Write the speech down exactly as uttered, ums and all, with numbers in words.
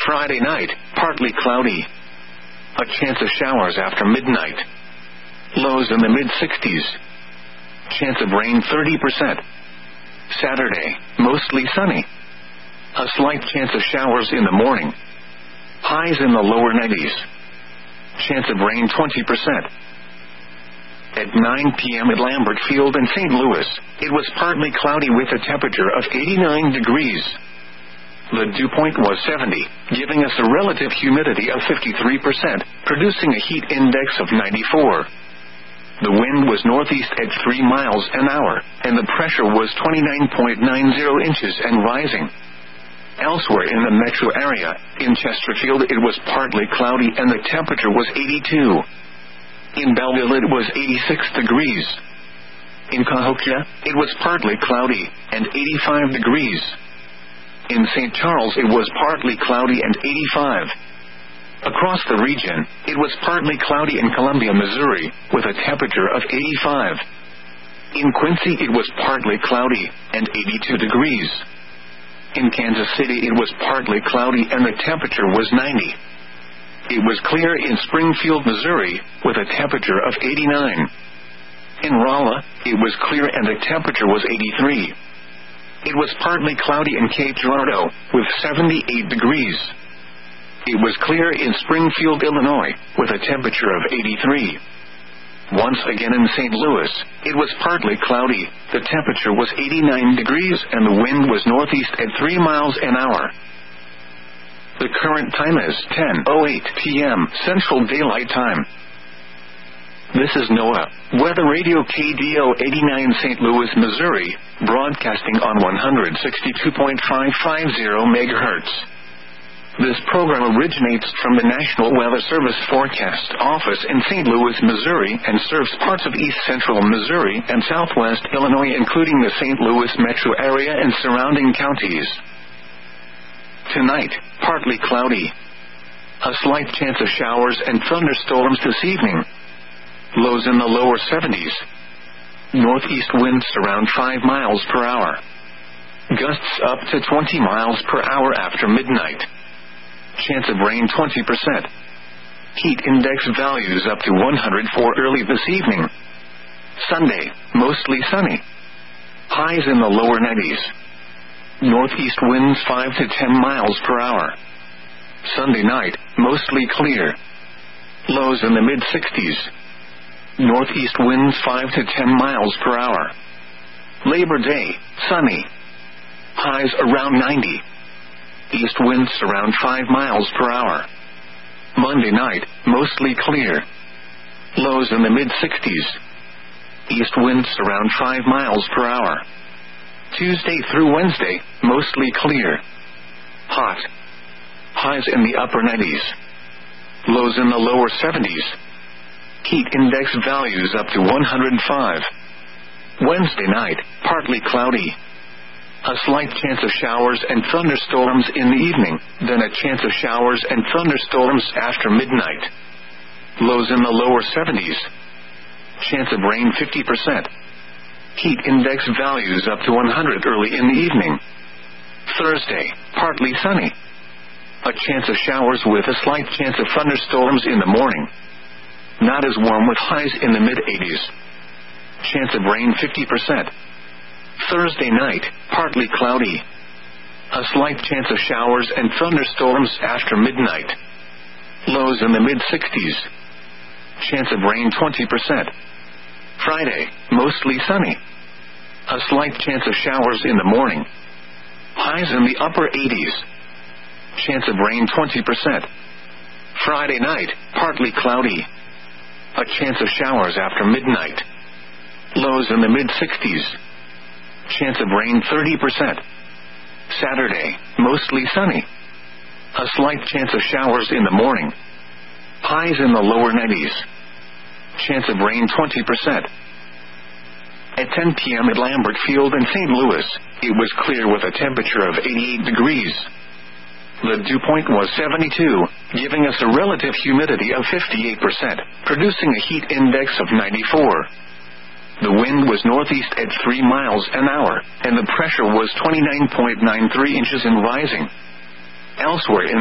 Friday night, partly cloudy. A chance of showers after midnight. Lows in the mid-sixties. Chance of rain thirty percent. Saturday, mostly sunny. A slight chance of showers in the morning. Highs in the lower nineties. Chance of rain twenty percent. At nine p.m. at Lambert Field in Saint Louis, it was partly cloudy with a temperature of eighty-nine degrees. The dew point was seventy, giving us a relative humidity of fifty-three percent, producing a heat index of ninety-four. The wind was northeast at three miles an hour, and the pressure was twenty-nine point nine zero inches and rising. Elsewhere in the metro area, in Chesterfield it was partly cloudy and the temperature was eighty-two. In Belleville it was eighty-six degrees. In Cahokia, it was partly cloudy and eighty-five degrees. In Saint Charles it was partly cloudy and eighty-five. Across the region, it was partly cloudy in Columbia, Missouri, with a temperature of eighty-five. In Quincy it was partly cloudy and eighty-two degrees. In Kansas City it was partly cloudy and the temperature was ninety. It was clear in Springfield, Missouri, with a temperature of eighty-nine. In Rolla, it was clear and the temperature was eighty-three. It was partly cloudy in Cape Girardeau, with seventy-eight degrees. It was clear in Springfield, Illinois, with a temperature of eighty-three. Once again in Saint Louis, it was partly cloudy, the temperature was eighty-nine degrees and the wind was northeast at three miles an hour. The current time is ten oh eight p.m. Central Daylight Time. This is NOAA, Weather Radio K D O eighty-nine Saint Louis, Missouri, broadcasting on one sixty-two point five five zero megahertz. This program originates from the National Weather Service Forecast Office in Saint Louis, Missouri, and serves parts of east central Missouri and southwest Illinois, including the Saint Louis metro area and surrounding counties. Tonight, partly cloudy. A slight chance of showers and thunderstorms this evening. Lows in the lower seventies. Northeast winds around five miles per hour. Gusts up to twenty miles per hour after midnight. Chance of rain twenty percent. Heat index values up to one hundred four early this evening. Sunday, mostly sunny. Highs in the lower nineties. Northeast winds five to ten miles per hour. Sunday night, mostly clear. Lows in the mid-sixties. Northeast winds five to ten miles per hour. Labor Day, sunny. Highs around ninety. East winds around five miles per hour. Monday night, mostly clear. Lows in the mid-sixties. East winds around five miles per hour. Tuesday through Wednesday, mostly clear. Hot. Highs in the upper nineties. Lows in the lower seventies. Heat index values up to one hundred five. Wednesday night, partly cloudy. A slight chance of showers and thunderstorms in the evening, then a chance of showers and thunderstorms after midnight. Lows in the lower seventies. Chance of rain fifty percent. Heat index values up to one hundred early in the evening. Thursday, partly sunny. A chance of showers with a slight chance of thunderstorms in the morning. Not as warm with highs in the mid-eighties. Chance of rain fifty percent. Thursday night, partly cloudy. A slight chance of showers and thunderstorms after midnight. Lows in the mid-sixties. Chance of rain twenty percent. Friday, mostly sunny. A slight chance of showers in the morning. Highs in the upper eighties. Chance of rain twenty percent. Friday night, partly cloudy. A chance of showers after midnight. Lows in the mid-sixties. Chance of rain thirty percent. Saturday, mostly sunny. A slight chance of showers in the morning. Highs in the lower nineties. Chance of rain twenty percent. At ten p.m. at Lambert Field in Saint Louis, it was clear with a temperature of eighty-eight degrees. The dew point was seventy-two, giving us a relative humidity of fifty-eight percent, producing a heat index of ninety-four. The wind was northeast at three miles an hour, and the pressure was twenty-nine point nine three inches and rising. Elsewhere in